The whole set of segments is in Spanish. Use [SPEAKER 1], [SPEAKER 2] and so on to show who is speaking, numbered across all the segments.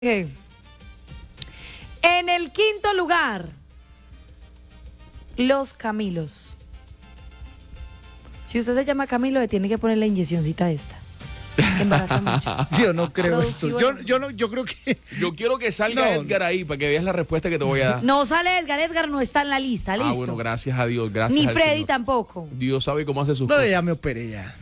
[SPEAKER 1] En el quinto lugar, los Camilos. Si usted se llama Camilo, le tiene que poner la inyeccióncita esta. Embaraza mucho.
[SPEAKER 2] Yo no creo esto. Yo creo que.
[SPEAKER 3] Yo quiero que salga Edgar ahí para que veas la respuesta que te voy a dar.
[SPEAKER 1] No sale Edgar, Edgar no está en la lista, listo.
[SPEAKER 3] Bueno, gracias a Dios, gracias
[SPEAKER 1] Ni
[SPEAKER 3] al
[SPEAKER 1] Freddy
[SPEAKER 3] Señor.
[SPEAKER 1] tampoco.
[SPEAKER 3] Dios sabe cómo hace sus
[SPEAKER 2] No,
[SPEAKER 3] cosas.
[SPEAKER 2] ya me operé ya.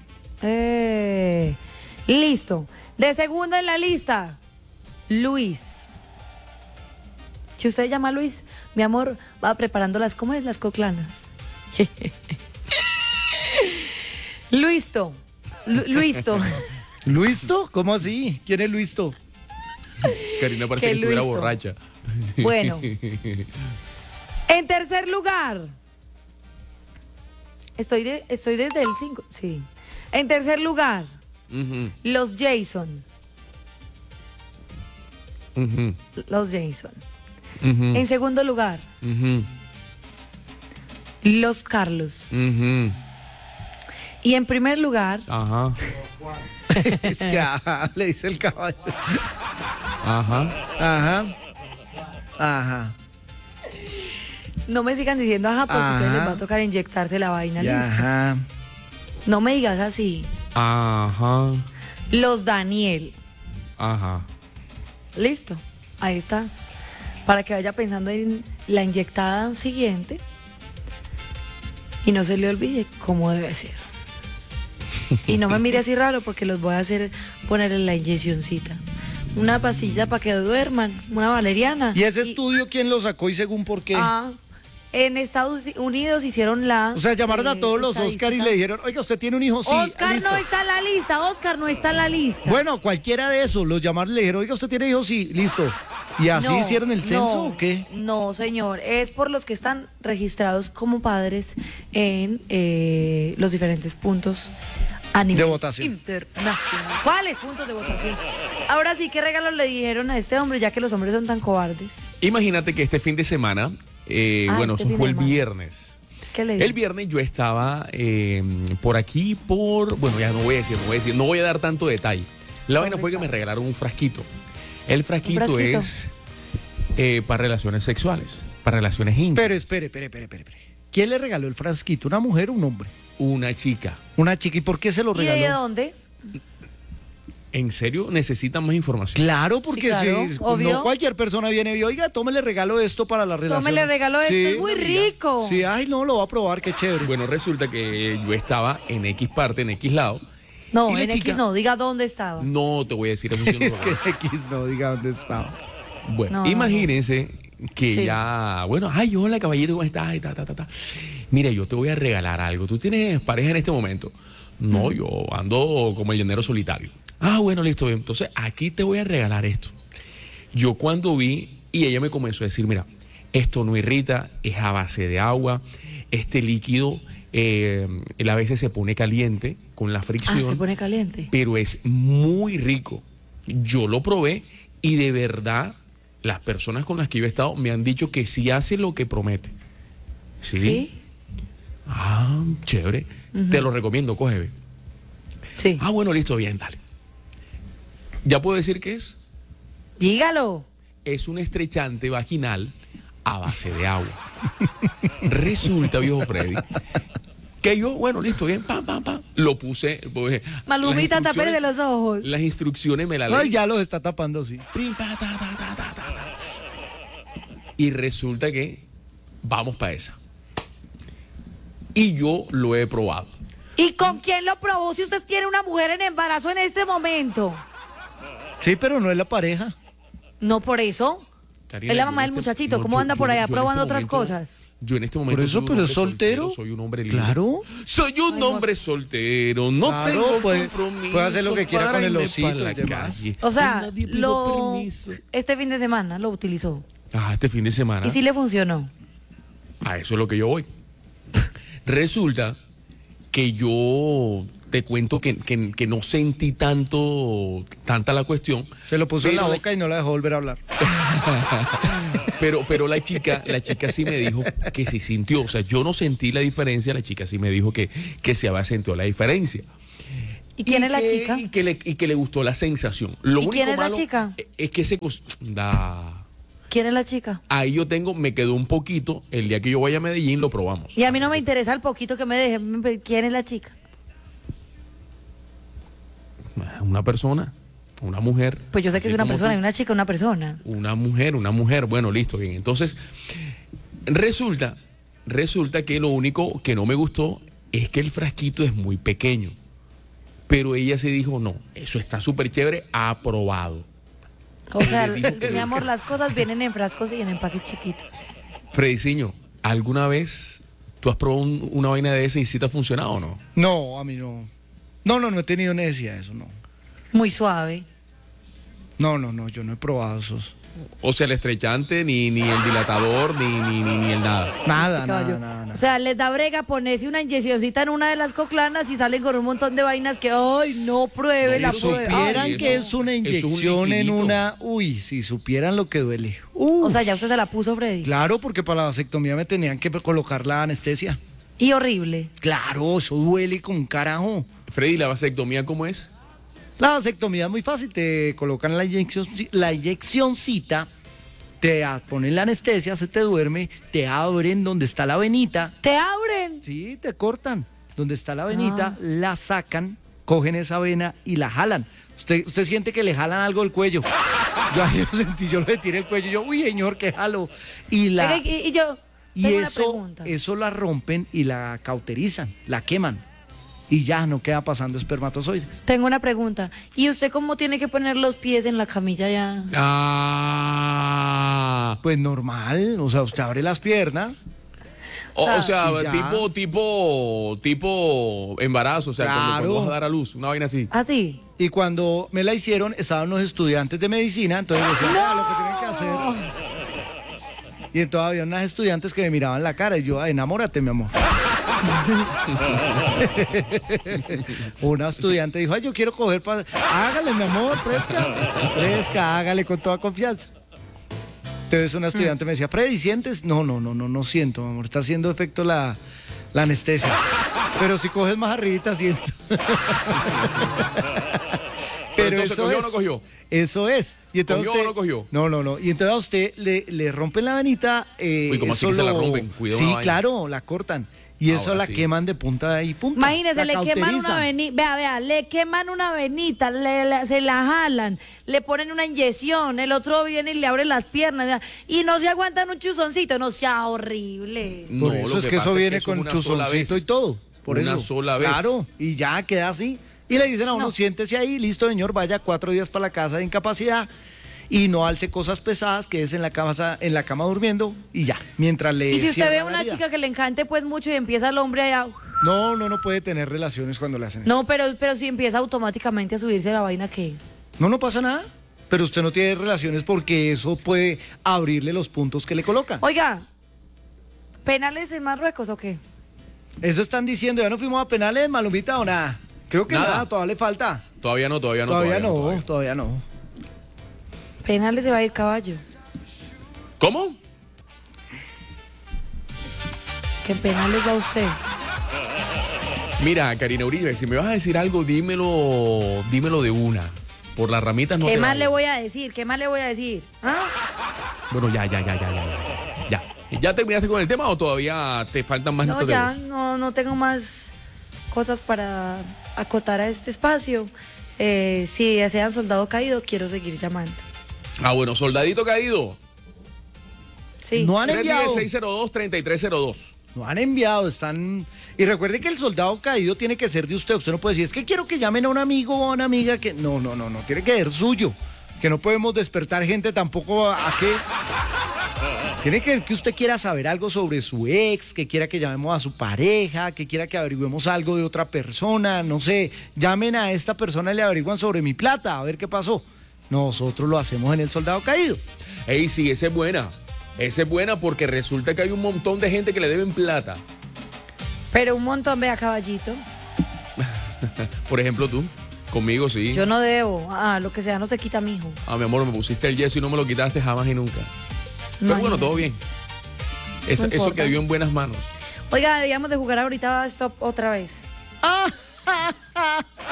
[SPEAKER 1] Listo. De segundo en la lista, Luis. Si usted llama Luis, mi amor, va preparando ¿cómo es? Las coclanas. Luisto. Luisto.
[SPEAKER 2] ¿Luisto? ¿Cómo así? ¿Quién es Luisto?
[SPEAKER 3] Karina parece que
[SPEAKER 1] Qué
[SPEAKER 3] estuviera
[SPEAKER 1] Luisto.
[SPEAKER 3] borracha.
[SPEAKER 1] Bueno. En tercer lugar. Estoy desde el 5. Sí. En tercer lugar,
[SPEAKER 3] Ujú,
[SPEAKER 1] los Jason.
[SPEAKER 3] ujú,
[SPEAKER 1] Los Jason.
[SPEAKER 3] ujú,
[SPEAKER 1] En segundo lugar,
[SPEAKER 3] ujú,
[SPEAKER 1] los Carlos.
[SPEAKER 3] ujú.
[SPEAKER 1] Y en primer lugar,
[SPEAKER 3] Ajá,
[SPEAKER 2] Es que le dice el caballo.
[SPEAKER 3] ajá.
[SPEAKER 2] Ajá. Ajá.
[SPEAKER 1] no me sigan diciendo ajá, porque a ustedes les va a tocar inyectarse la vaina.
[SPEAKER 2] Ya,
[SPEAKER 1] Listo.
[SPEAKER 2] ajá.
[SPEAKER 1] No me digas así.
[SPEAKER 3] Ajá,
[SPEAKER 1] Los Daniel.
[SPEAKER 3] ajá.
[SPEAKER 1] Listo. Ahí está. Para que vaya pensando en la inyectada siguiente. Y no se le olvide cómo debe ser. Y no me mire así raro porque los voy a hacer ponerle la inyeccióncita. Una pastilla para que duerman, una valeriana.
[SPEAKER 2] ¿Y ese estudio quién lo sacó y según por qué?
[SPEAKER 1] En Estados Unidos hicieron la...
[SPEAKER 2] O sea, llamaron a todos los Oscar y le dijeron, oiga, usted tiene un hijo, sí.
[SPEAKER 1] Oscar
[SPEAKER 2] listo.
[SPEAKER 1] no está en la lista, Oscar no está en la lista.
[SPEAKER 2] Bueno, cualquiera de esos, los llamaron y le dijeron, oiga, usted tiene hijos, sí, listo. ¿Y así
[SPEAKER 1] No,
[SPEAKER 2] hicieron el censo
[SPEAKER 1] no,
[SPEAKER 2] o qué?
[SPEAKER 1] No, señor, es por los que están registrados como padres en los diferentes puntos a nivel
[SPEAKER 2] De votación.
[SPEAKER 1] internacional. ¿Cuáles puntos de votación? Ahora sí, ¿qué regalos le dijeron a este hombre, ya que los hombres son tan cobardes?
[SPEAKER 3] Imagínate que este fin de semana, bueno,
[SPEAKER 1] este
[SPEAKER 3] eso
[SPEAKER 1] fin
[SPEAKER 3] fue
[SPEAKER 1] de
[SPEAKER 3] el
[SPEAKER 1] semana.
[SPEAKER 3] viernes.
[SPEAKER 1] ¿Qué le dijo?
[SPEAKER 3] El viernes yo estaba por aquí, bueno, ya no voy a no voy a dar tanto detalle. La vaina fue que me regalaron un frasquito. El frasquito
[SPEAKER 1] frasquito?
[SPEAKER 3] es para relaciones sexuales, para relaciones íntimas.
[SPEAKER 2] Pero espere. ¿Quién le regaló el frasquito? ¿Una mujer o un hombre?
[SPEAKER 3] Una chica.
[SPEAKER 2] Una chica. ¿Y por qué se lo
[SPEAKER 1] ¿Y de
[SPEAKER 2] regaló?
[SPEAKER 1] dónde?
[SPEAKER 3] ¿En serio necesitan más información?
[SPEAKER 2] Claro, porque
[SPEAKER 1] Sí, claro,
[SPEAKER 2] si
[SPEAKER 1] obvio.
[SPEAKER 2] no cualquier persona viene y oiga, tómele regalo esto para la relación.
[SPEAKER 1] Tómele regalo esto, es muy rico.
[SPEAKER 2] Sí, ay, no, lo va a probar, qué chévere.
[SPEAKER 3] Bueno, resulta que yo estaba en X parte, en X lado.
[SPEAKER 1] No,
[SPEAKER 3] Y la
[SPEAKER 1] en
[SPEAKER 3] chica-
[SPEAKER 1] X no, diga dónde estaba.
[SPEAKER 3] No te voy a decir eso. sí, no
[SPEAKER 2] Es
[SPEAKER 3] lo
[SPEAKER 2] que
[SPEAKER 3] hago.
[SPEAKER 2] X no, diga dónde estaba.
[SPEAKER 3] Bueno,
[SPEAKER 1] No,
[SPEAKER 3] imagínense que
[SPEAKER 1] Sí.
[SPEAKER 3] ya, bueno, ay, hola caballito, ¿cómo estás? Y Mira, yo te voy a regalar algo. ¿Tú tienes pareja en este momento? No, yo ando como el llanero solitario. Bueno, listo. Bien. Entonces, aquí te voy a regalar esto. Yo cuando vi, y ella me comenzó a decir, mira, esto no irrita, es a base de agua, este líquido a veces se pone caliente con la fricción.
[SPEAKER 1] Se pone caliente.
[SPEAKER 3] Pero es muy rico. Yo lo probé y de verdad las personas con las que yo he estado me han dicho que sí hace lo que promete. ¿Sí?
[SPEAKER 1] ¿Sí?
[SPEAKER 3] Chévere. Te lo recomiendo, cógeme.
[SPEAKER 1] Sí.
[SPEAKER 3] Bueno, listo, bien, dale. ¿Ya puedo decir qué es?
[SPEAKER 1] Dígalo.
[SPEAKER 3] Es un estrechante vaginal a base de agua. Resulta, viejo Freddy, que yo, bueno, listo, bien, pam. Lo puse. Pues,
[SPEAKER 1] Malumita,
[SPEAKER 3] las
[SPEAKER 1] tapere de
[SPEAKER 3] instrucciones-
[SPEAKER 1] los ojos.
[SPEAKER 3] Las instrucciones me las leí.
[SPEAKER 2] Ay, ya los está tapando, sí.
[SPEAKER 3] Prim, pa, ta. Y resulta que vamos para esa. Y yo lo he probado.
[SPEAKER 1] ¿Y con quién lo probó si usted tiene una mujer en embarazo en este momento?
[SPEAKER 2] Sí, pero no es la pareja.
[SPEAKER 1] No por eso.
[SPEAKER 3] Karina,
[SPEAKER 1] Es la
[SPEAKER 3] yo
[SPEAKER 1] mamá
[SPEAKER 3] en
[SPEAKER 1] del muchachito. ¿Cómo anda por allá probando otras cosas?
[SPEAKER 3] Yo en este momento.
[SPEAKER 2] Por eso,
[SPEAKER 3] soy un
[SPEAKER 2] pero
[SPEAKER 3] hombre
[SPEAKER 2] es soltero.
[SPEAKER 3] Soy un hombre libre.
[SPEAKER 2] Claro.
[SPEAKER 3] Soy un hombre soltero. No
[SPEAKER 2] Claro,
[SPEAKER 3] tengo
[SPEAKER 2] puede
[SPEAKER 3] compromiso.
[SPEAKER 2] hacer lo que quiera
[SPEAKER 3] para
[SPEAKER 2] con el
[SPEAKER 3] irme
[SPEAKER 2] osito
[SPEAKER 3] pa' la
[SPEAKER 2] y demás.
[SPEAKER 3] calle.
[SPEAKER 1] O sea,
[SPEAKER 3] Nadie pidió permiso.
[SPEAKER 1] este fin de semana lo utilizó.
[SPEAKER 3] Este fin de semana.
[SPEAKER 1] ¿Y si le funcionó?
[SPEAKER 3] A eso es lo que yo voy. Resulta que yo te cuento que no sentí tanta la cuestión.
[SPEAKER 2] Se lo puso en la
[SPEAKER 3] Pero
[SPEAKER 2] boca y no la dejó volver a hablar.
[SPEAKER 3] Pero la chica sí me dijo que sí sintió. O sea, yo no sentí la diferencia, la chica sí me dijo que se había sentido la diferencia.
[SPEAKER 1] ¿Y quién es la chica?
[SPEAKER 3] Y que le gustó la sensación. Lo
[SPEAKER 1] ¿Y
[SPEAKER 3] único
[SPEAKER 1] quién es la
[SPEAKER 3] malo
[SPEAKER 1] chica?
[SPEAKER 3] Es que
[SPEAKER 1] ¿Quién es la chica?
[SPEAKER 3] ahí me quedó un poquito. El día que yo vaya a Medellín lo probamos.
[SPEAKER 1] Y a mí no me interesa el poquito que me deje. ¿Quién es la chica?
[SPEAKER 3] Una persona, una mujer.
[SPEAKER 1] Pues yo sé que es
[SPEAKER 3] así
[SPEAKER 1] una
[SPEAKER 3] como
[SPEAKER 1] persona,
[SPEAKER 3] tú.
[SPEAKER 1] y una chica, una persona.
[SPEAKER 3] Una mujer. Bueno, listo, bien. Entonces, resulta que lo único que no me gustó es que el frasquito es muy pequeño. Pero ella se dijo, no, eso está súper chévere, aprobado.
[SPEAKER 1] O sea,
[SPEAKER 3] Le dijo que
[SPEAKER 1] mi amor, las cosas vienen en frascos y en empaques chiquitos.
[SPEAKER 3] Frediciño, ¿alguna vez tú has probado una vaina de esa y si te ha funcionado o no?
[SPEAKER 2] No, a mí no. No he tenido necesidad de eso, no.
[SPEAKER 1] Muy suave.
[SPEAKER 2] No, yo no he probado esos.
[SPEAKER 3] O sea, el estrechante, ni el dilatador, ni el nada.
[SPEAKER 2] Nada,
[SPEAKER 1] Caballo.
[SPEAKER 2] nada.
[SPEAKER 1] O sea, les da brega ponerse una inyeccióncita en una de las coclanas y salen con un montón de vainas que, ay, no pruebe,
[SPEAKER 3] No,
[SPEAKER 1] la
[SPEAKER 2] Si
[SPEAKER 1] pruebe.
[SPEAKER 2] supieran
[SPEAKER 3] Ay,
[SPEAKER 2] que
[SPEAKER 3] eso-
[SPEAKER 2] es una
[SPEAKER 3] eso es un
[SPEAKER 2] inyección en
[SPEAKER 3] liquidito.
[SPEAKER 2] una... Uy, si supieran lo que duele.
[SPEAKER 1] O sea, ya usted se la puso, Freddy.
[SPEAKER 2] Claro, porque para la vasectomía me tenían que colocar la anestesia.
[SPEAKER 1] Y horrible.
[SPEAKER 2] Claro, eso duele como un carajo.
[SPEAKER 3] Freddy, ¿la vasectomía cómo es?
[SPEAKER 2] La vasectomía es muy fácil, te colocan la inyeccióncita, te ponen la anestesia, se te duerme, te abren donde está la venita,
[SPEAKER 1] ¿Te abren?
[SPEAKER 2] sí, te cortan donde está la venita, la sacan, cogen esa vena y la jalan. Usted siente que le jalan algo del cuello. Yo ahí lo sentí, yo le tiré el cuello, yo, uy, señor, que jalo.
[SPEAKER 1] Oiga, y yo
[SPEAKER 2] Y
[SPEAKER 1] tengo una pregunta.
[SPEAKER 2] eso la rompen y la cauterizan, la queman. Y ya no queda pasando espermatozoides.
[SPEAKER 1] Tengo una pregunta. ¿Y usted cómo tiene que poner los pies en la camilla ya?
[SPEAKER 3] Ah.
[SPEAKER 2] Pues normal, o sea, usted abre las piernas.
[SPEAKER 3] O sea,
[SPEAKER 2] y ya.
[SPEAKER 3] tipo embarazo, o sea, cuando
[SPEAKER 2] Claro.
[SPEAKER 3] vas a dar a luz, una vaina así.
[SPEAKER 1] ¿Ah, sí?
[SPEAKER 2] Y cuando me la hicieron, estaban los estudiantes de medicina, entonces decían, "Ah, lo que tienen que hacer". Y entonces había unas estudiantes que me miraban la cara y yo, enamórate, mi amor. Una estudiante dijo, ay, yo quiero coger para... Hágale, mi amor, fresca, hágale con toda confianza. Entonces una estudiante me decía, Freddy, ¿sientes? No siento, mi amor, está haciendo efecto la anestesia. Pero si coges más arribita, siento.
[SPEAKER 3] Pero entonces, ¿cogió o no cogió?
[SPEAKER 2] Eso es. Y entonces
[SPEAKER 3] ¿Cogió o
[SPEAKER 2] usted-
[SPEAKER 3] no cogió?
[SPEAKER 2] No. Y entonces a usted le rompen la venita.
[SPEAKER 3] Uy, ¿cómo así
[SPEAKER 2] eso
[SPEAKER 3] que se la
[SPEAKER 2] lo-
[SPEAKER 3] rompen? Cuidado
[SPEAKER 2] Sí,
[SPEAKER 3] una vaina.
[SPEAKER 2] claro, la cortan. Y eso
[SPEAKER 3] Ahora
[SPEAKER 2] la
[SPEAKER 3] sí.
[SPEAKER 2] queman de punta y punta.
[SPEAKER 1] Imagínese,
[SPEAKER 2] La
[SPEAKER 1] le queman una
[SPEAKER 2] cauterizan.
[SPEAKER 1] venita, vea, le queman una venita, se la jalan, le ponen una inyección, el otro viene y le abre las piernas, vea, y no se aguantan un chuzoncito, no sea horrible.
[SPEAKER 3] No,
[SPEAKER 2] Por eso
[SPEAKER 3] lo
[SPEAKER 2] es que
[SPEAKER 3] pasa
[SPEAKER 2] eso viene
[SPEAKER 3] es
[SPEAKER 2] con
[SPEAKER 3] una sola
[SPEAKER 2] chuzoncito
[SPEAKER 3] vez.
[SPEAKER 2] y todo. Por
[SPEAKER 3] Una
[SPEAKER 2] eso.
[SPEAKER 3] sola vez.
[SPEAKER 2] Claro, y ya queda así. Y le dicen a uno,
[SPEAKER 1] No.
[SPEAKER 2] siéntese ahí, listo, señor, vaya 4 días para la casa de incapacidad y no alce cosas pesadas, que es en la cama durmiendo y ya, mientras le
[SPEAKER 1] Y si usted
[SPEAKER 2] cierran
[SPEAKER 1] ve
[SPEAKER 2] la
[SPEAKER 1] una
[SPEAKER 2] herida.
[SPEAKER 1] chica que le encante pues mucho y empieza el hombre allá,
[SPEAKER 2] No puede tener relaciones cuando le hacen eso.
[SPEAKER 1] no, pero si empieza automáticamente a subirse la vaina, ¿qué?
[SPEAKER 2] No pasa nada. Pero usted no tiene relaciones porque eso puede abrirle los puntos que le colocan.
[SPEAKER 1] Oiga, ¿penales en Marruecos o qué?
[SPEAKER 2] Eso están diciendo, ya no fuimos a penales, Malumita, o nada. Creo que
[SPEAKER 3] Nada.
[SPEAKER 2] nada, todavía le falta.
[SPEAKER 3] Todavía no.
[SPEAKER 2] Todavía no.
[SPEAKER 1] Penales se va a ir caballo.
[SPEAKER 3] ¿Cómo?
[SPEAKER 1] ¿Qué penales va usted?
[SPEAKER 3] Mira, Karina Uribe, si me vas a decir algo, dímelo de una. Por las ramitas no
[SPEAKER 1] ¿Qué
[SPEAKER 3] te
[SPEAKER 1] más
[SPEAKER 3] vale.
[SPEAKER 1] le voy a decir? ¿Qué más le voy a decir? ¿Ah?
[SPEAKER 3] Bueno, ya. ¿Ya terminaste con el tema o todavía te faltan más
[SPEAKER 1] No,
[SPEAKER 3] notas de
[SPEAKER 1] ya,
[SPEAKER 3] voz?
[SPEAKER 1] no tengo más cosas para acotar a este espacio. Si desean soldado caído, quiero seguir llamando.
[SPEAKER 3] Ah, bueno, soldadito caído.
[SPEAKER 1] Sí.
[SPEAKER 2] No han enviado.
[SPEAKER 3] 310-602-3302.
[SPEAKER 2] No han enviado, están... Y recuerde que el soldado caído tiene que ser de usted. Usted no puede decir, es que quiero que llamen a un amigo o a una amiga que... No. Tiene que ser suyo. Que no podemos despertar gente tampoco a qué... Tiene que usted quiera saber algo sobre su ex, que quiera que llamemos a su pareja, que quiera que averigüemos algo de otra persona, no sé, llamen a esta persona y le averiguan sobre mi plata, a ver qué pasó. Nosotros lo hacemos en el soldado caído.
[SPEAKER 3] Ey, sí, esa es buena. Esa es buena porque resulta que hay un montón de gente que le deben plata.
[SPEAKER 1] Pero un montón, vea, caballito.
[SPEAKER 3] Por ejemplo, tú. Conmigo, sí.
[SPEAKER 1] Yo no debo. Lo que sea no se quita, mijo.
[SPEAKER 3] Ah, mi amor, me pusiste el yeso y no me lo quitaste jamás y nunca. Pero bueno,
[SPEAKER 1] Imagínate.
[SPEAKER 3] todo bien.
[SPEAKER 1] No
[SPEAKER 3] Eso
[SPEAKER 1] importa.
[SPEAKER 3] quedó en buenas manos.
[SPEAKER 1] Oiga, deberíamos de jugar ahorita Stop otra vez.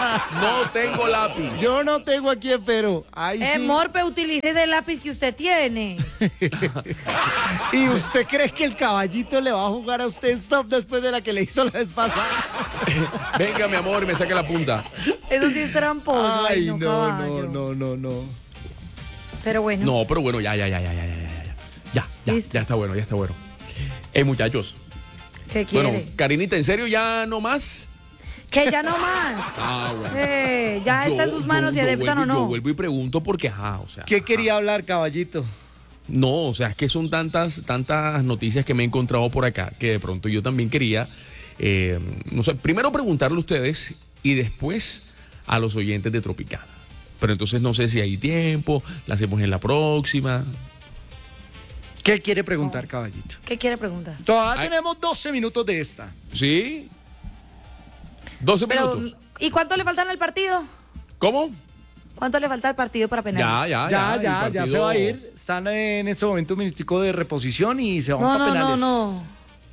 [SPEAKER 3] No tengo lápiz.
[SPEAKER 2] Yo no tengo aquí, pero ahí sí.
[SPEAKER 1] Morpe, utilice ese lápiz que usted tiene.
[SPEAKER 2] ¿Y usted cree que el caballito le va a jugar a usted stop después de la que le hizo la vez pasada?
[SPEAKER 3] Venga, mi amor, me saque la punta.
[SPEAKER 1] Eso sí es tramposo.
[SPEAKER 2] Ay,
[SPEAKER 1] no,
[SPEAKER 2] no,
[SPEAKER 1] caballo.
[SPEAKER 2] no.
[SPEAKER 1] Pero bueno.
[SPEAKER 3] No, pero bueno, ya.
[SPEAKER 1] Listo.
[SPEAKER 3] Ya está bueno. Muchachos.
[SPEAKER 1] ¿Qué quiere?
[SPEAKER 3] Bueno, Karinita, ¿en serio ya no más?
[SPEAKER 1] Que ya no más.
[SPEAKER 3] Ah, bueno.
[SPEAKER 1] Ya está en tus manos si aceptan o no.
[SPEAKER 3] Yo vuelvo y pregunto porque, o sea.
[SPEAKER 2] ¿Qué quería hablar, caballito?
[SPEAKER 3] No, o sea, es que son tantas noticias que me he encontrado por acá que de pronto yo también quería, no sé, primero preguntarle a ustedes y después a los oyentes de Tropicana. Pero entonces no sé si hay tiempo, la hacemos en la próxima.
[SPEAKER 2] ¿Qué quiere preguntar, caballito?
[SPEAKER 1] ¿Qué quiere preguntar?
[SPEAKER 2] Todavía tenemos 12 minutos de esta.
[SPEAKER 3] ¿Sí? 12 minutos.
[SPEAKER 1] ¿Y cuánto le faltan al partido?
[SPEAKER 3] ¿Cómo?
[SPEAKER 1] ¿Cuánto le falta al partido para penales?
[SPEAKER 3] Ya, el
[SPEAKER 2] Ya
[SPEAKER 3] partido-
[SPEAKER 2] se va a ir. Están en este momento un minutico de reposición y se van para penales.
[SPEAKER 1] No.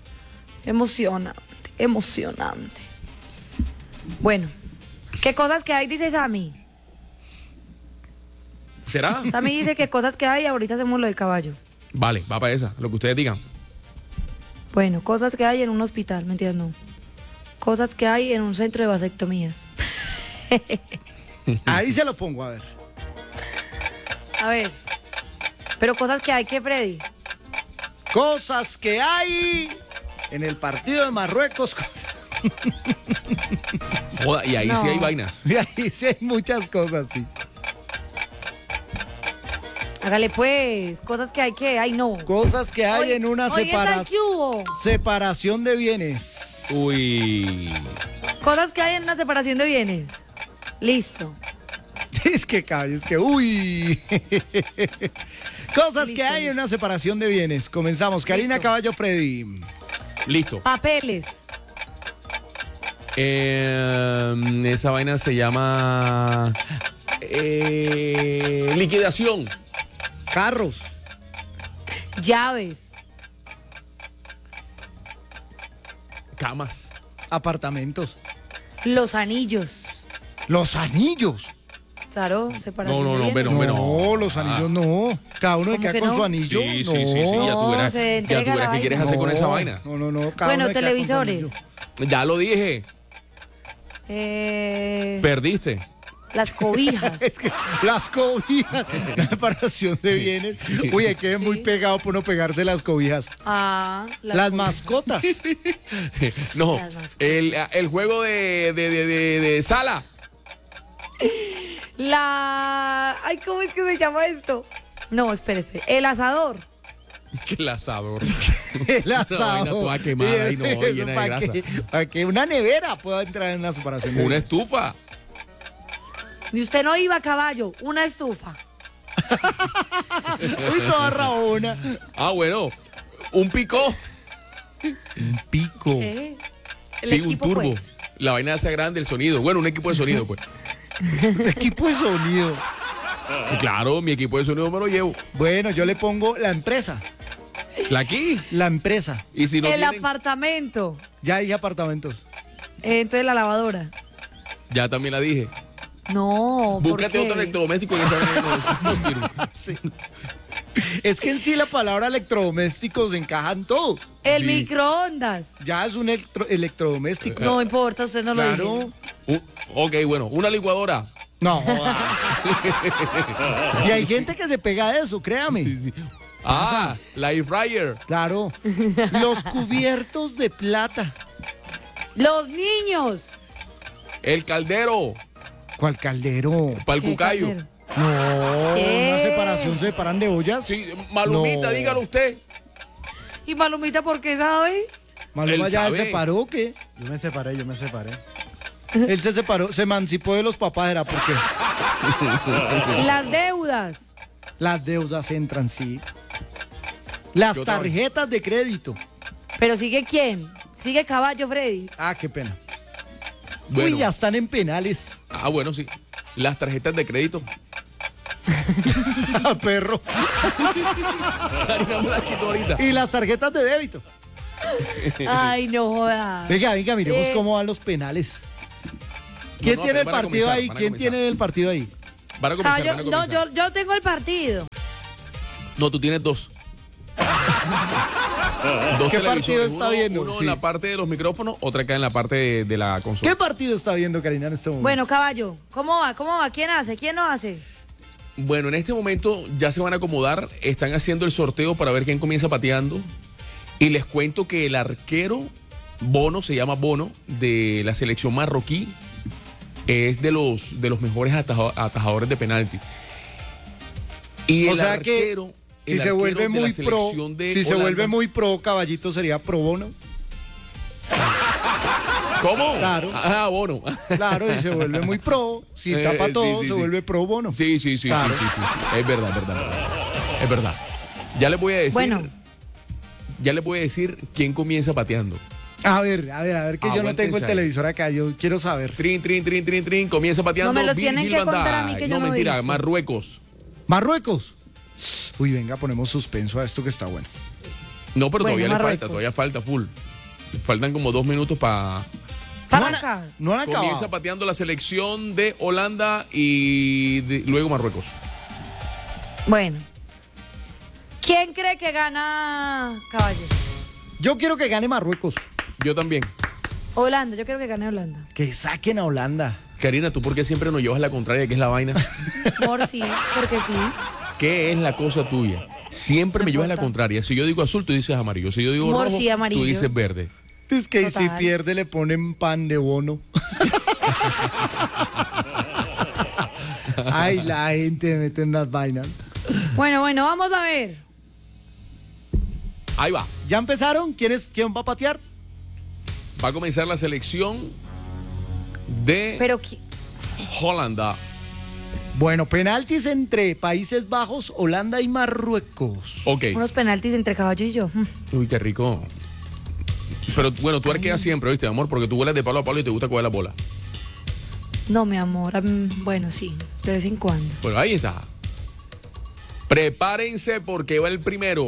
[SPEAKER 1] Emocionante. Bueno, ¿qué cosas que hay? Dice Sammy.
[SPEAKER 3] ¿Será?
[SPEAKER 1] Sammy dice que cosas que hay, ahorita hacemos lo del caballo.
[SPEAKER 3] Vale, va para esa, lo que ustedes digan.
[SPEAKER 1] Bueno, cosas que hay en un hospital, ¿me entiendes? No. Cosas que hay en un centro de vasectomías.
[SPEAKER 2] Ahí se lo pongo, a ver.
[SPEAKER 1] A ver. Pero cosas que hay, ¿qué, Freddy?
[SPEAKER 2] Cosas que hay en el partido de Marruecos.
[SPEAKER 3] Joda, y ahí
[SPEAKER 1] No.
[SPEAKER 3] sí hay vainas.
[SPEAKER 2] Y ahí sí hay muchas cosas, sí.
[SPEAKER 1] Hágale pues, cosas que hay, ¿qué? Ay, no.
[SPEAKER 2] Cosas que hay en una
[SPEAKER 1] Hoy está el que hubo.
[SPEAKER 2] separación de bienes.
[SPEAKER 3] Uy.
[SPEAKER 1] Cosas que hay en una separación de bienes. Listo.
[SPEAKER 2] Es que caballo, es que uy. Cosas que
[SPEAKER 1] Listo,
[SPEAKER 2] hay en una separación de bienes. Comenzamos. Karina
[SPEAKER 1] Listo.
[SPEAKER 2] Caballo Freddy.
[SPEAKER 3] Listo.
[SPEAKER 1] Papeles.
[SPEAKER 3] Esa vaina se llama liquidación.
[SPEAKER 2] Carros.
[SPEAKER 1] Llaves.
[SPEAKER 3] Camas.
[SPEAKER 2] Apartamentos.
[SPEAKER 1] Los anillos.
[SPEAKER 2] Los anillos.
[SPEAKER 1] Claro, separación
[SPEAKER 3] No,
[SPEAKER 1] de bienes.
[SPEAKER 3] bueno,
[SPEAKER 2] No,
[SPEAKER 3] bueno.
[SPEAKER 2] los anillos no. Cada uno se
[SPEAKER 1] ¿Cómo
[SPEAKER 2] queda
[SPEAKER 1] que
[SPEAKER 2] con
[SPEAKER 1] no?
[SPEAKER 2] su anillo.
[SPEAKER 3] Sí,
[SPEAKER 2] no.
[SPEAKER 3] sí, ya tú
[SPEAKER 1] No,
[SPEAKER 3] verás,
[SPEAKER 1] se
[SPEAKER 3] ya
[SPEAKER 1] entrega
[SPEAKER 3] tú
[SPEAKER 1] la
[SPEAKER 3] verás qué quieres
[SPEAKER 1] vaina.
[SPEAKER 3] hacer con esa vaina.
[SPEAKER 2] No. Cada
[SPEAKER 1] Bueno,
[SPEAKER 2] uno se queda con su
[SPEAKER 1] televisores.
[SPEAKER 2] anillo.
[SPEAKER 3] Ya lo dije, perdiste.
[SPEAKER 1] Las cobijas.
[SPEAKER 2] Es que las cobijas, la separación de bienes. Uy, hay que ver muy pegado por no pegarse las cobijas. Las
[SPEAKER 1] Cobijas.
[SPEAKER 2] mascotas.
[SPEAKER 3] No,
[SPEAKER 1] Las mascotas.
[SPEAKER 3] el juego de sala.
[SPEAKER 1] Ay, ¿cómo es que se llama esto? No, espere. El asador.
[SPEAKER 3] El asador.
[SPEAKER 2] El asado.
[SPEAKER 3] vaina toda quemada y no, llena de
[SPEAKER 2] para
[SPEAKER 3] grasa.
[SPEAKER 2] para que una nevera pueda entrar en una separación de
[SPEAKER 3] Una
[SPEAKER 2] bienes.
[SPEAKER 3] estufa.
[SPEAKER 1] Y usted no iba a caballo, una estufa.
[SPEAKER 2] Uy, toda rabona.
[SPEAKER 3] Bueno, un picó.
[SPEAKER 2] Un pico.
[SPEAKER 1] ¿Qué? El
[SPEAKER 3] Sí,
[SPEAKER 1] equipo,
[SPEAKER 3] un turbo.
[SPEAKER 1] pues.
[SPEAKER 3] La vaina esa grande, el sonido. Bueno, un equipo de sonido, pues.
[SPEAKER 2] Un equipo de sonido.
[SPEAKER 3] Y claro, mi equipo de sonido me lo llevo.
[SPEAKER 2] Bueno, yo le pongo la empresa.
[SPEAKER 3] La aquí.
[SPEAKER 2] La empresa.
[SPEAKER 3] Y si no
[SPEAKER 1] El
[SPEAKER 3] tienen,
[SPEAKER 1] apartamento.
[SPEAKER 2] Ya hay apartamentos.
[SPEAKER 1] Entonces la lavadora.
[SPEAKER 3] ya también la dije.
[SPEAKER 1] No, ¿por
[SPEAKER 3] Búscate
[SPEAKER 1] qué?
[SPEAKER 3] otro electrodoméstico que esa vaina no sirve.
[SPEAKER 2] Sí. Es que en sí la palabra electrodomésticos encaja en todo.
[SPEAKER 1] El
[SPEAKER 3] Sí.
[SPEAKER 1] microondas.
[SPEAKER 2] Ya es un electrodoméstico.
[SPEAKER 1] No importa, usted no lo
[SPEAKER 2] Claro.
[SPEAKER 1] dijo.
[SPEAKER 3] Ok, bueno, una licuadora.
[SPEAKER 2] No. Y hay gente que se pega de eso, créame.
[SPEAKER 3] La air fryer.
[SPEAKER 2] Claro. Los cubiertos de plata.
[SPEAKER 1] Los niños.
[SPEAKER 3] El caldero.
[SPEAKER 2] ¿Cuál caldero?
[SPEAKER 3] Para el
[SPEAKER 1] ¿Qué
[SPEAKER 3] cucayo.
[SPEAKER 1] caldero?
[SPEAKER 2] No,
[SPEAKER 1] ¿Qué?
[SPEAKER 2] una separación se separan de ollas.
[SPEAKER 3] Sí, Malumita,
[SPEAKER 2] No.
[SPEAKER 3] dígalo usted.
[SPEAKER 1] ¿Y Malumita por qué sabe?
[SPEAKER 2] Maluma
[SPEAKER 3] Él
[SPEAKER 2] ya
[SPEAKER 3] sabe.
[SPEAKER 2] se separó, ¿o qué?
[SPEAKER 4] Yo me separé.
[SPEAKER 2] Él se separó, se emancipó de los papás, era porque
[SPEAKER 1] Las deudas.
[SPEAKER 2] las deudas entran, sí. Las
[SPEAKER 3] ¿Qué otra
[SPEAKER 2] tarjetas de crédito.
[SPEAKER 1] ¿Pero sigue quién? Sigue caballo, Freddy.
[SPEAKER 2] Ah, qué pena.
[SPEAKER 3] Bueno.
[SPEAKER 2] Uy, ya están en penales.
[SPEAKER 3] Bueno, sí. Las tarjetas de crédito.
[SPEAKER 2] Perro.
[SPEAKER 3] Karina me la quitó ahorita.
[SPEAKER 2] Y las tarjetas de débito.
[SPEAKER 1] Ay, no jodas.
[SPEAKER 2] Venga, miremos
[SPEAKER 1] Eh.
[SPEAKER 2] cómo van los penales. ¿Quién
[SPEAKER 3] No,
[SPEAKER 2] tiene el
[SPEAKER 3] van a
[SPEAKER 2] partido
[SPEAKER 3] comenzar,
[SPEAKER 2] ahí?
[SPEAKER 3] van a
[SPEAKER 2] ¿Quién
[SPEAKER 3] comenzar.
[SPEAKER 2] tiene el partido ahí?
[SPEAKER 3] Van a comenzar,
[SPEAKER 1] Caballo,
[SPEAKER 3] van a
[SPEAKER 1] no,
[SPEAKER 3] comenzar.
[SPEAKER 1] yo tengo el partido.
[SPEAKER 3] No, tú tienes dos. Dos
[SPEAKER 2] ¿Qué partido
[SPEAKER 3] televisores,
[SPEAKER 2] está viendo?
[SPEAKER 3] Uno
[SPEAKER 2] Sí.
[SPEAKER 3] en la parte de los micrófonos, otra acá en la parte de la consola.
[SPEAKER 2] ¿Qué partido está viendo Karina en este momento?
[SPEAKER 1] Bueno, caballo, ¿cómo va? ¿Cómo va? ¿Quién hace? ¿Quién no hace?
[SPEAKER 3] Bueno, en este momento ya se van a acomodar, están haciendo el sorteo para ver quién comienza pateando. Y les cuento que el arquero Bono, se llama Bono, de la selección marroquí, es de los mejores atajadores de penalti. Y
[SPEAKER 2] o
[SPEAKER 3] el
[SPEAKER 2] sea que
[SPEAKER 3] arquero,
[SPEAKER 2] si
[SPEAKER 3] el
[SPEAKER 2] se
[SPEAKER 3] arquero
[SPEAKER 2] vuelve
[SPEAKER 3] de la
[SPEAKER 2] muy pro,
[SPEAKER 3] selección de
[SPEAKER 2] si se
[SPEAKER 3] Holanda-
[SPEAKER 2] vuelve muy pro, Caballito sería pro Bono.
[SPEAKER 3] ¿Cómo?
[SPEAKER 2] Claro.
[SPEAKER 3] Ah, Bono.
[SPEAKER 2] Claro, y se vuelve muy pro, si tapa
[SPEAKER 3] Sí,
[SPEAKER 2] todo,
[SPEAKER 3] sí,
[SPEAKER 2] se
[SPEAKER 3] sí.
[SPEAKER 2] vuelve pro Bono.
[SPEAKER 3] Sí, sí, sí,
[SPEAKER 2] Claro.
[SPEAKER 3] sí, sí, sí. Es verdad, es verdad. Es verdad. Ya les voy a decir.
[SPEAKER 1] Bueno.
[SPEAKER 3] Ya les voy a decir quién comienza pateando.
[SPEAKER 2] A ver, que yo no
[SPEAKER 3] Aguántense
[SPEAKER 2] tengo el
[SPEAKER 3] ahí.
[SPEAKER 2] televisor acá, yo quiero saber.
[SPEAKER 3] Trin, trin, trin, trin, trin. Comienza pateando.
[SPEAKER 1] No me los
[SPEAKER 3] Virgil
[SPEAKER 1] tienen que
[SPEAKER 3] van
[SPEAKER 1] contar a mí,
[SPEAKER 3] Dijk.
[SPEAKER 1] que yo no he
[SPEAKER 3] mentira,
[SPEAKER 1] visto.
[SPEAKER 3] Marruecos.
[SPEAKER 2] Marruecos. Uy, venga, ponemos suspenso a esto que está bueno.
[SPEAKER 3] No, pero
[SPEAKER 1] Bueno,
[SPEAKER 3] todavía
[SPEAKER 1] Marruecos.
[SPEAKER 3] todavía falta full. Faltan como 2 minutos para.
[SPEAKER 1] Para
[SPEAKER 2] no, han,
[SPEAKER 1] arrancar.
[SPEAKER 2] no han acabado.
[SPEAKER 3] Comienza pateando la selección de Holanda y luego Marruecos.
[SPEAKER 1] Bueno. ¿Quién cree que gana, caballo?
[SPEAKER 2] Yo quiero que gane Marruecos.
[SPEAKER 3] Yo también.
[SPEAKER 1] Holanda, yo quiero que gane Holanda.
[SPEAKER 2] Que saquen a Holanda.
[SPEAKER 3] Karina, ¿tú por qué siempre nos llevas la contraria, que es la vaina?
[SPEAKER 1] Por sí, porque sí.
[SPEAKER 3] ¿Qué es la cosa tuya? Siempre me
[SPEAKER 1] No
[SPEAKER 3] llevas la
[SPEAKER 1] importa.
[SPEAKER 3] contraria. Si yo digo azul, tú dices amarillo. Si yo digo
[SPEAKER 1] Amor,
[SPEAKER 3] rojo,
[SPEAKER 1] sí, amarillo.
[SPEAKER 3] tú dices verde.
[SPEAKER 2] Es que si
[SPEAKER 1] Total.
[SPEAKER 2] pierde le ponen pan de Bono. Ay, la gente mete en las vainas.
[SPEAKER 1] Bueno, vamos a ver.
[SPEAKER 3] Ahí va.
[SPEAKER 2] ¿Ya empezaron? ¿Quién va a patear?
[SPEAKER 3] Va a comenzar la selección de
[SPEAKER 1] Pero,
[SPEAKER 3] Holanda.
[SPEAKER 2] Bueno, penaltis entre Países Bajos, Holanda y Marruecos.
[SPEAKER 3] Ok.
[SPEAKER 1] unos penaltis entre caballo y yo.
[SPEAKER 3] Uy, qué rico. Pero bueno, tú arqueas siempre, ¿viste, amor? Porque tú vuelas de palo a palo y te gusta coger la bola.
[SPEAKER 1] No, mi amor. Bueno, sí, de vez en cuando.
[SPEAKER 3] Bueno, ahí está. Prepárense porque va el primero.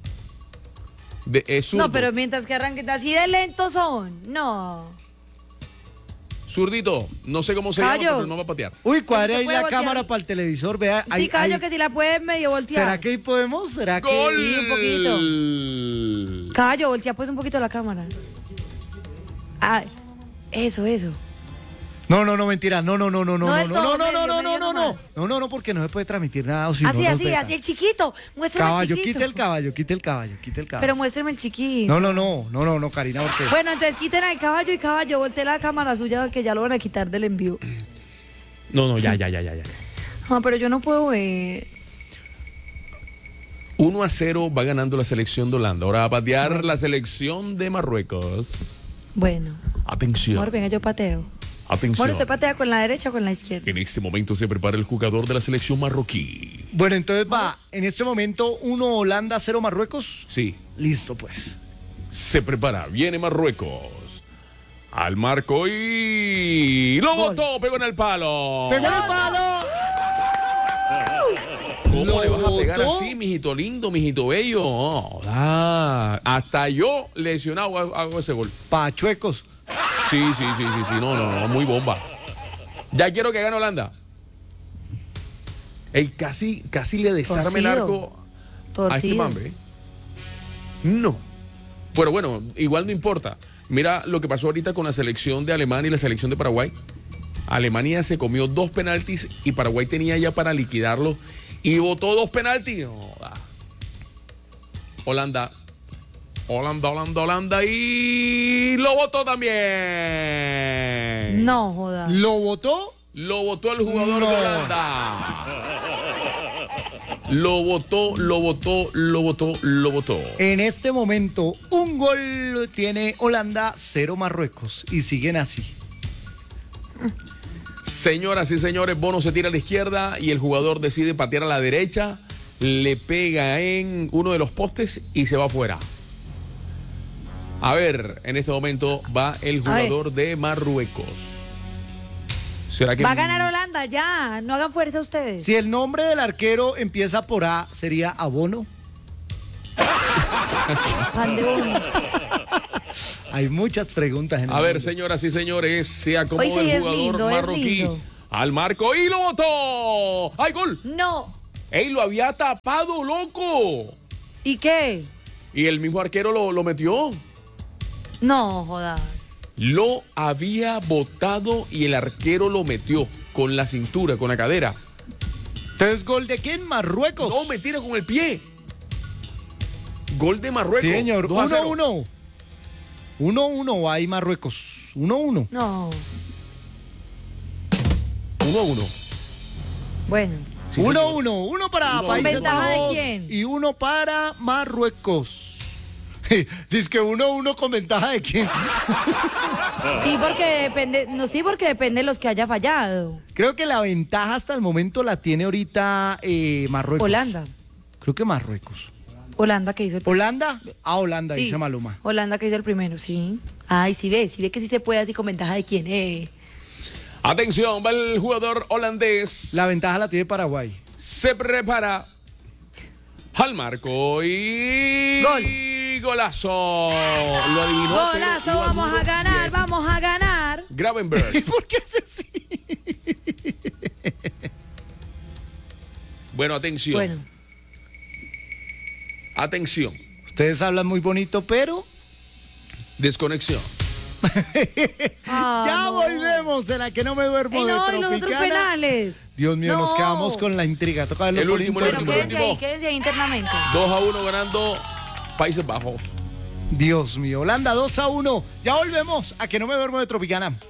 [SPEAKER 3] Es zurdo.
[SPEAKER 1] No, pero mientras que arranquen así de lentos son. No.
[SPEAKER 3] Zurdito, no sé cómo se llama,
[SPEAKER 1] Caballo.
[SPEAKER 3] pero no va a patear.
[SPEAKER 2] Uy, cuadre
[SPEAKER 1] ¿Se
[SPEAKER 2] ahí
[SPEAKER 1] puede
[SPEAKER 2] la
[SPEAKER 1] voltear?
[SPEAKER 2] cámara para el televisor, vea.
[SPEAKER 1] Sí, caballo, que si la puedes medio voltear.
[SPEAKER 2] ¿Será que ahí podemos? ¿Será que...?
[SPEAKER 3] ¡Gol!
[SPEAKER 1] Sí, un poquito. Caballo, voltea pues un poquito la cámara. Ah, eso.
[SPEAKER 2] No, mentira. No,
[SPEAKER 1] No del todo, medio nomás.
[SPEAKER 2] No, porque no se puede transmitir nada. O si no
[SPEAKER 1] Así,
[SPEAKER 2] nos vetan.
[SPEAKER 1] el chiquito. Muéstrame
[SPEAKER 2] Caballo,
[SPEAKER 1] el chiquito.
[SPEAKER 2] quite el caballo.
[SPEAKER 1] Pero muéstrame el chiquito.
[SPEAKER 2] No, Karina, porque...
[SPEAKER 1] Bueno, entonces quiten al caballo y caballo, voltee la cámara suya que ya lo van a quitar del envío.
[SPEAKER 3] No, ya.
[SPEAKER 1] No, pero yo no puedo ver.
[SPEAKER 3] 1-0 va ganando la selección de Holanda. Ahora va a patear la selección de Marruecos.
[SPEAKER 1] Bueno,
[SPEAKER 3] Atención.
[SPEAKER 1] amor, venga, yo pateo.
[SPEAKER 3] Atención.
[SPEAKER 1] Bueno, ¿usted patea con la derecha o con la izquierda?
[SPEAKER 3] En este momento se prepara el jugador de la selección marroquí.
[SPEAKER 2] Bueno, entonces va, en este momento 1 Holanda, 0 Marruecos.
[SPEAKER 3] Sí,
[SPEAKER 2] Listo, pues.
[SPEAKER 3] se prepara. Viene Marruecos. Al marco y... ¡Lo
[SPEAKER 1] Gol.
[SPEAKER 3] botó! Pegó en el palo.
[SPEAKER 2] ¡Pegó en el palo!
[SPEAKER 3] ¿Cómo
[SPEAKER 2] ¿Lo
[SPEAKER 3] le vas a pegar
[SPEAKER 2] botó?
[SPEAKER 3] así, mijito lindo, mijito bello? Oh, hasta yo lesionado hago ese gol.
[SPEAKER 2] Pachuecos.
[SPEAKER 3] Sí. No, muy bomba. Ya quiero que gane Holanda. Ey, casi le desarme el
[SPEAKER 1] Torcido.
[SPEAKER 3] arco a este
[SPEAKER 1] Torcido.
[SPEAKER 3] mambe. No. Pero bueno, igual no importa. Mira lo que pasó ahorita con la selección de Alemania y la selección de Paraguay. Alemania se comió 2 penaltis y Paraguay tenía ya para liquidarlo y botó 2 penaltis. Holanda y lo votó también.
[SPEAKER 1] No, joda.
[SPEAKER 2] ¿Lo votó?
[SPEAKER 3] Lo votó el jugador
[SPEAKER 2] No.
[SPEAKER 3] de Holanda. Lo votó.
[SPEAKER 2] En este momento, un gol tiene Holanda, 0 Marruecos. Y siguen así.
[SPEAKER 3] Señoras y señores, Bono se tira a la izquierda y el jugador decide patear a la derecha, le pega en uno de los postes y se va afuera. A ver, en este momento va el jugador de Marruecos. ¿Será que
[SPEAKER 1] Va a ganar Holanda, ya. No hagan fuerza ustedes.
[SPEAKER 2] Si el nombre del arquero empieza por A, ¿sería Abono?
[SPEAKER 1] Pan de bono.
[SPEAKER 2] Hay muchas preguntas en el
[SPEAKER 3] A ver,
[SPEAKER 2] mundo.
[SPEAKER 3] señoras y señores, se acomodó
[SPEAKER 1] Hoy sí
[SPEAKER 3] el
[SPEAKER 1] es
[SPEAKER 3] jugador
[SPEAKER 1] lindo, es
[SPEAKER 3] marroquí
[SPEAKER 1] lindo.
[SPEAKER 3] al marco y lo botó. ¡Ay, gol!
[SPEAKER 1] No.
[SPEAKER 3] ¡Ey, lo había tapado, loco!
[SPEAKER 1] ¿Y qué?
[SPEAKER 3] Y el mismo arquero lo metió.
[SPEAKER 1] No, jodas.
[SPEAKER 3] Lo había botado y el arquero lo metió con la cintura, con la cadera.
[SPEAKER 2] Entonces, ¿gol de quién? Marruecos.
[SPEAKER 3] No, mentira, con el pie. Gol de Marruecos.
[SPEAKER 2] Sí, señor.
[SPEAKER 3] 2-0.
[SPEAKER 2] 1-1. 1-1 hay Marruecos. 1-1.
[SPEAKER 1] No.
[SPEAKER 3] 1-1.
[SPEAKER 1] Bueno.
[SPEAKER 3] Sí,
[SPEAKER 2] 1-1. Uno para
[SPEAKER 3] Uno,
[SPEAKER 2] Países
[SPEAKER 1] ¿Ventaja de
[SPEAKER 2] Bajos
[SPEAKER 1] quién?
[SPEAKER 2] y uno para Marruecos. Dice que 1-1 con ventaja de quién.
[SPEAKER 1] Sí, porque depende, no, sí, porque depende de los que haya fallado.
[SPEAKER 2] Creo que la ventaja hasta el momento la tiene ahorita Marruecos.
[SPEAKER 1] Holanda.
[SPEAKER 2] Creo que Marruecos.
[SPEAKER 1] Holanda que hizo el primero.
[SPEAKER 2] ¿Holanda? Ah, Holanda, dice Maluma.
[SPEAKER 1] Holanda que hizo el primero, sí. Ay, sí ve que sí se puede así con ventaja de quién.
[SPEAKER 3] Atención, va el jugador holandés.
[SPEAKER 2] La ventaja la tiene Paraguay.
[SPEAKER 3] Se prepara al marco y...
[SPEAKER 1] Gol.
[SPEAKER 3] Golazo. Lo adivinó.
[SPEAKER 1] Golazo,
[SPEAKER 3] pero iba
[SPEAKER 1] vamos
[SPEAKER 3] duro.
[SPEAKER 1] a ganar,
[SPEAKER 3] Bien.
[SPEAKER 1] vamos a ganar.
[SPEAKER 3] Gravenberg.
[SPEAKER 2] ¿Por qué hace así?
[SPEAKER 3] Bueno, atención.
[SPEAKER 1] Bueno,
[SPEAKER 3] Atención.
[SPEAKER 2] Ustedes hablan muy bonito, pero
[SPEAKER 3] Desconexión.
[SPEAKER 2] ya
[SPEAKER 1] no.
[SPEAKER 2] volvemos en la que no me duermo
[SPEAKER 1] Ey,
[SPEAKER 2] de
[SPEAKER 1] no, y los otros
[SPEAKER 2] Tropicana.
[SPEAKER 1] penales.
[SPEAKER 2] Dios mío, nos
[SPEAKER 1] No.
[SPEAKER 2] quedamos con la intriga. Toca verlo
[SPEAKER 3] El
[SPEAKER 2] por
[SPEAKER 3] último, el
[SPEAKER 2] internet.
[SPEAKER 1] Bueno,
[SPEAKER 3] último.
[SPEAKER 1] quédense ahí internamente.
[SPEAKER 3] 2-1 ganando Países Bajos.
[SPEAKER 2] Dios mío, Holanda 2-1. Ya volvemos a que no me duermo de Tropicana.